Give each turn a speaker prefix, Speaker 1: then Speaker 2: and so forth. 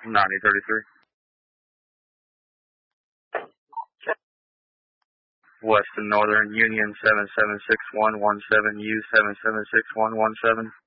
Speaker 1: 9033. West and Northern Union 776117, U 776117.